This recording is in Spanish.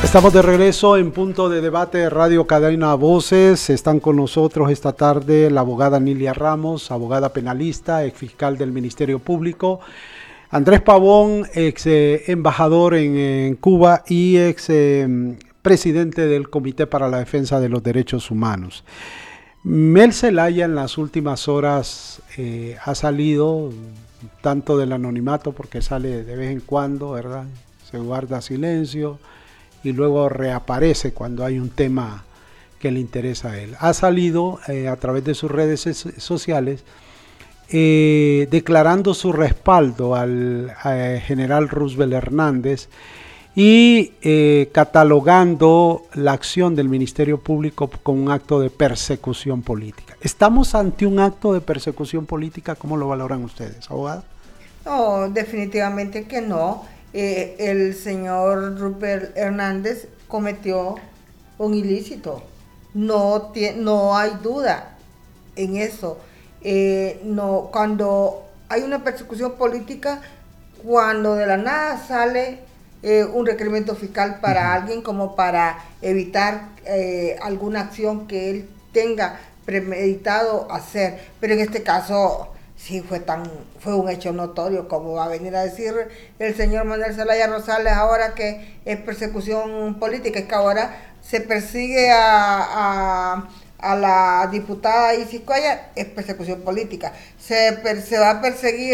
Estamos de regreso en Punto de Debate de Radio Cadena Voces. Están con nosotros esta tarde la abogada Nilia Ramos, abogada penalista, ex fiscal del Ministerio Público, Andrés Pavón, ex embajador en Cuba y ex presidente del Comité para la Defensa de los Derechos Humanos. Mel Zelaya en las últimas horas ha salido tanto del anonimato, porque sale de vez en cuando, ¿verdad? Se guarda silencio y luego reaparece cuando hay un tema que le interesa a él. Ha salido a través de sus redes sociales declarando su respaldo al general Roosevelt Hernández y catalogando la acción del Ministerio Público como un acto de persecución política. ¿Estamos ante un acto de persecución política? ¿Cómo lo valoran ustedes, abogada? No, definitivamente que no. El señor Roosevelt Hernández cometió un ilícito. No hay duda en eso. No, cuando hay una persecución política, cuando de la nada sale un requerimiento fiscal para alguien como para evitar alguna acción que él tenga premeditado hacer, pero en este caso sí fue un hecho notorio, como va a venir a decir el señor Manuel Zelaya Rosales ahora que es persecución política. Es que ahora se persigue a la diputada Isis Cuellar, es persecución política. Se va a perseguir